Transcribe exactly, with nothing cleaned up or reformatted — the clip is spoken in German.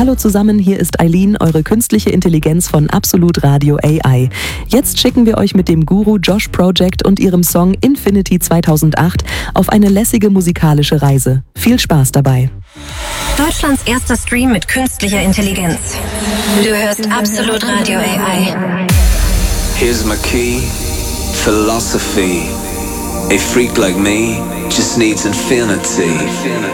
Hallo zusammen, hier ist Eileen, eure künstliche Intelligenz von Absolut Radio A I. Jetzt schicken wir euch mit dem Guru Josh Project und ihrem Song Infinity zweitausendacht auf eine lässige musikalische Reise. Viel Spaß dabei. Deutschlands erster Stream mit künstlicher Intelligenz. Du hörst Absolut Radio A I. Here's my key, philosophy. A freak like me just needs infinity.